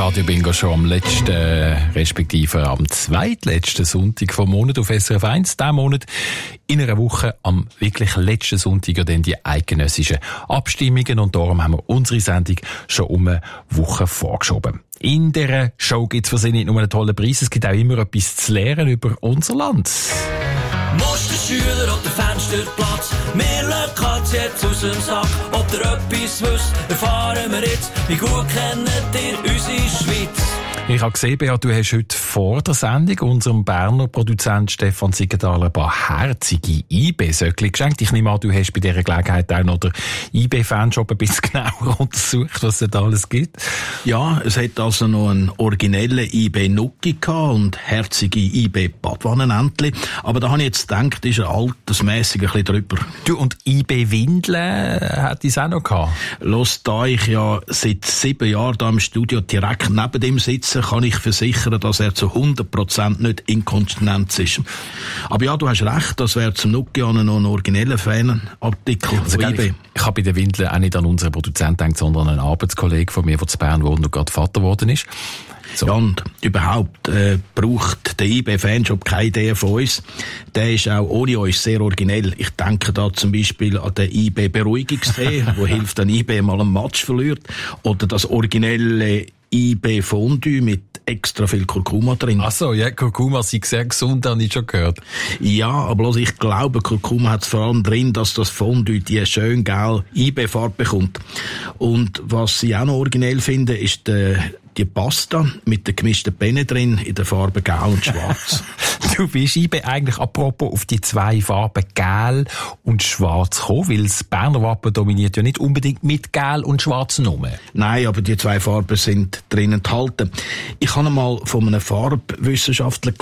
Radio Bingo schon am letzten, respektive am zweitletzten Sonntag vom Monat auf SRF 1. Diesen Monat in einer Woche am wirklich letzten Sonntag ja dann die eidgenössischen Abstimmungen und darum haben wir unsere Sendung schon um eine Woche vorgeschoben. In dieser Show gibt es für Sie nicht nur einen tollen Preis, es gibt auch immer etwas zu lernen über unser Land. Musterschüler auf dem Fensterplatz, wir lassen jetzt aus dem Sack. Ob ihr etwas wisst, erfahren wir jetzt. Wie gut kennt ihr unsere Schweiz? Ich habe gesehen, Beat, du hast heute vor der Sendung unserem Berner Produzent Stefan Siegenthaler ein paar herzige IB-Söckchen geschenkt. Ich nehme an, du hast bei dieser Gelegenheit auch noch den IB-Fanshop ein bisschen genauer untersucht, was es da alles gibt. Ja, es hat also noch einen originellen IB-Nucki gehabt und herzige IB-Badwannenentli. Aber da habe ich jetzt gedacht, ist er altersmässig ein bisschen drüber. Du, und IB-Windeln hat es auch noch gehabt? Los, da ich ja seit 7 Jahren da im Studio direkt neben dem sitze, kann ich versichern, dass er zu 100% nicht inkontinent ist. Aber ja, du hast recht, das wäre zum Nucki noch ein origineller Fanartikel also von IB. Ich habe bei den Windeln auch nicht an unseren Produzenten gedacht, sondern an einen Arbeitskollegen von mir, der zu Bern wohnt und gerade Vater geworden ist. So. Ja, und überhaupt braucht der IB-Fanshop keine Idee von uns. Der ist auch ohne uns sehr originell. Ich denke da zum Beispiel an den IB-Beruhigungstee, wo hilft, wenn IB mal einen Match verliert. Oder das originelle IB-Fondue mit extra viel Kurkuma drin. Ach so, ja, Kurkuma sei sehr gesund, habe ich schon gehört. Ja, aber ich glaube, Kurkuma hat es vor allem drin, dass das Fondue die schön gelbe IB-Farbe bekommt. Und was ich auch noch originell finde, ist die Pasta mit den gemischten Penne drin in den Farben Gel und Schwarz. Du bist IB eigentlich apropos auf die 2 Farben Gel und Schwarz gekommen, weil das Berner Wappen dominiert ja nicht unbedingt mit Gel und Schwarz nur. Nein, aber die 2 Farben sind drin enthalten. Ich habe einmal von einem Farbwissenschaftler